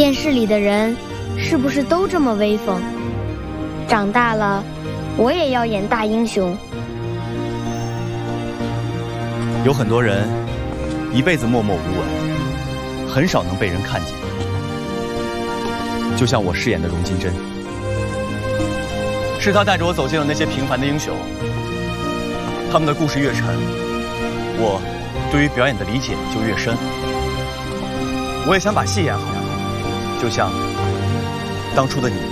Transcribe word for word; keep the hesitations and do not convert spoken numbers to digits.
电视里的人是不是都这么威风？长大了，我也要演大英雄。 有很多人一辈子默默无闻，很少能被人看见。就像我饰演的荣金珍，是他带着我走进了那些平凡的英雄。他们的故事越沉，我对于表演的理解就越深。我也想把戏演好，就像当初的你。